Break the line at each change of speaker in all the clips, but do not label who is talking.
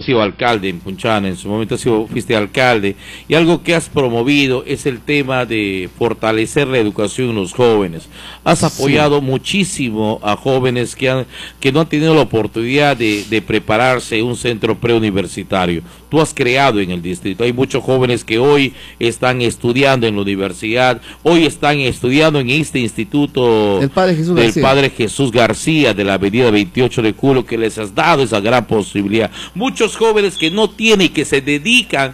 sido alcalde en Punchana, en su momento fuiste alcalde, y algo que has promovido es el tema de fortalecer la educación en los jóvenes. Has apoyado muchísimo a jóvenes que no han tenido la oportunidad de prepararse en un centro preuniversitario. Tú has creado en el distrito, hay muchos jóvenes que hoy están estudiando en la universidad, hoy están estudiando en este instituto del Padre Jesús García de la avenida 28 de Julio, que les has dado esa gran posibilidad. Muchos jóvenes que no tienen, que se dedican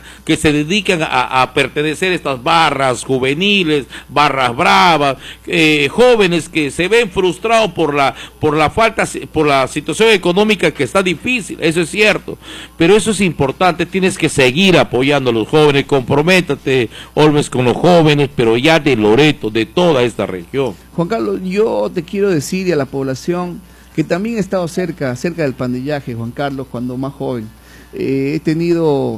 a pertenecer a estas barras juveniles, barras bravas, jóvenes que se ven frustrados por la situación económica que está difícil, eso es cierto, pero eso es importante. Tienes que seguir apoyando a los jóvenes, comprométate, Olmes, con los jóvenes, pero ya de Loreto, de toda esta región.
Juan Carlos, yo te quiero decir y a la población que también he estado cerca del pandillaje, Juan Carlos, cuando más joven. He tenido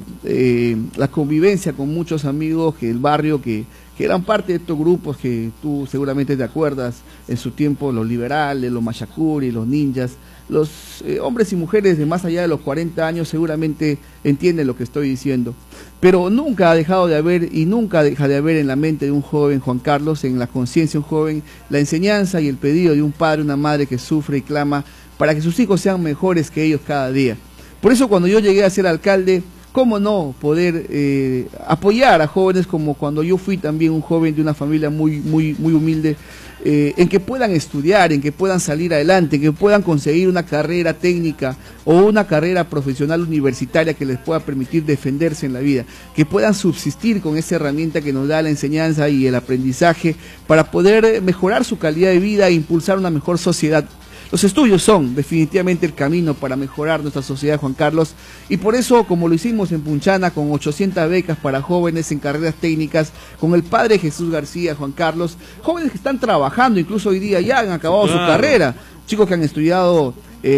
la convivencia con muchos amigos del barrio que eran parte de estos grupos que tú seguramente te acuerdas en su tiempo, los liberales, los machacuri, los ninjas. Los hombres y mujeres de más allá de los 40 años seguramente entienden lo que estoy diciendo, pero nunca ha dejado de haber y nunca deja de haber en la mente de un joven, Juan Carlos, en la conciencia de un joven, la enseñanza y el pedido de un padre, una madre que sufre y clama para que sus hijos sean mejores que ellos cada día. Por eso cuando yo llegué a ser alcalde, ¿cómo no poder apoyar a jóvenes como cuando yo fui también un joven de una familia muy humilde, en que puedan estudiar, en que puedan salir adelante, en que puedan conseguir una carrera técnica o una carrera profesional universitaria que les pueda permitir defenderse en la vida, que puedan subsistir con esa herramienta que nos da la enseñanza y el aprendizaje para poder mejorar su calidad de vida e impulsar una mejor sociedad. Los estudios son definitivamente el camino para mejorar nuestra sociedad, Juan Carlos, y por eso, como lo hicimos en Punchana, con 800 becas para jóvenes en carreras técnicas, con el Padre Jesús García, Juan Carlos, jóvenes que están trabajando, incluso hoy día ya han acabado su carrera, chicos que han estudiado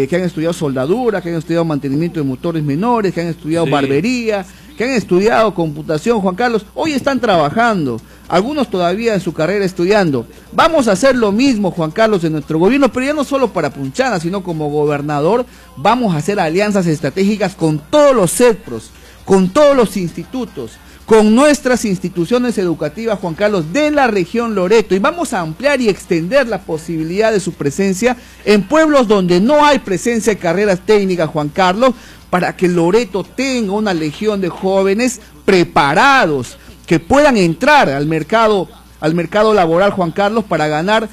soldadura, que han estudiado mantenimiento de motores menores, que han estudiado barbería, que han estudiado computación, Juan Carlos, hoy están trabajando, algunos todavía en su carrera estudiando. Vamos a hacer lo mismo, Juan Carlos, en nuestro gobierno, pero ya no solo para Punchana, sino como gobernador, vamos a hacer alianzas estratégicas con todos los CEPROS, con todos los institutos, con nuestras instituciones educativas, Juan Carlos, de la región Loreto, y vamos a ampliar y extender la posibilidad de su presencia en pueblos donde no hay presencia de carreras técnicas, Juan Carlos, para que Loreto tenga una legión de jóvenes preparados que puedan entrar al mercado laboral, Juan Carlos, para ganar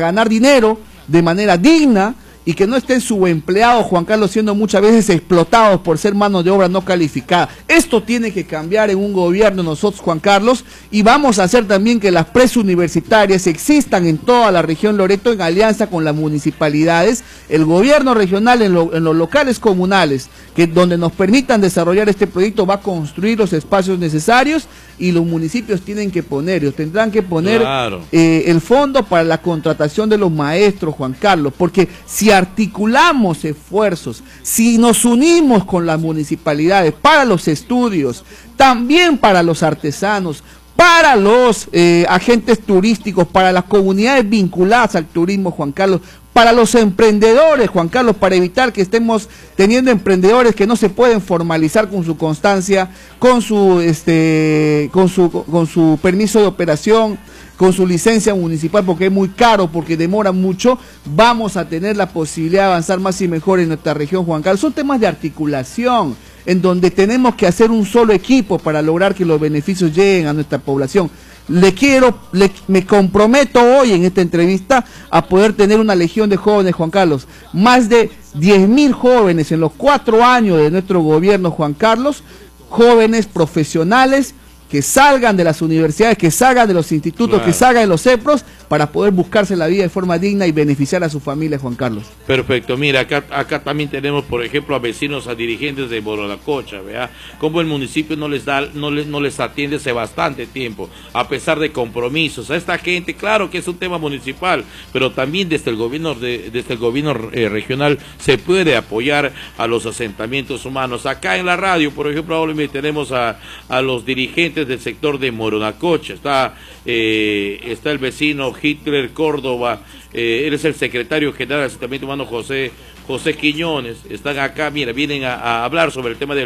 dinero de manera digna y que no estén subempleados, Juan Carlos, siendo muchas veces explotados por ser mano de obra no calificada. Esto tiene que cambiar en un gobierno nosotros, Juan Carlos, y vamos a hacer también que las preuniversitarias existan en toda la región Loreto en alianza con las municipalidades, el gobierno regional en los locales comunales, donde nos permitan desarrollar este proyecto va a construir los espacios necesarios y los municipios tendrán que poner el fondo para la contratación de los maestros, Juan Carlos, porque si articulamos esfuerzos, si nos unimos con las municipalidades para los estudios, también para los artesanos, para los agentes turísticos, para las comunidades vinculadas al turismo, Juan Carlos, para los emprendedores, Juan Carlos, para evitar que estemos teniendo emprendedores que no se pueden formalizar con su constancia, con su permiso de operación, con su licencia municipal, porque es muy caro, porque demora mucho. Vamos a tener la posibilidad de avanzar más y mejor en nuestra región, Juan Carlos. Son temas de articulación, en donde tenemos que hacer un solo equipo para lograr que los beneficios lleguen a nuestra población. Me comprometo hoy en esta entrevista a poder tener una legión de jóvenes, Juan Carlos, más de 10.000 jóvenes en los 4 años de nuestro gobierno, Juan Carlos, jóvenes profesionales que salgan de las universidades, que salgan de los institutos, que salgan de los CEPROS, para poder buscarse la vida de forma digna y beneficiar a su familia, Juan Carlos.
Perfecto, mira, acá también tenemos, por ejemplo, a vecinos, a dirigentes de Moronacocha, ¿verdad? Como el municipio no les atiende hace bastante tiempo, a pesar de compromisos. A esta gente, claro que es un tema municipal, pero también desde el gobierno regional se puede apoyar a los asentamientos humanos. Acá en la radio, por ejemplo, ahora tenemos a los dirigentes del sector de Moronacocha. Está el vecino Hitler Córdoba, él es el secretario general del asentamiento humano José Quiñones. Están acá, mira, vienen a hablar sobre el tema del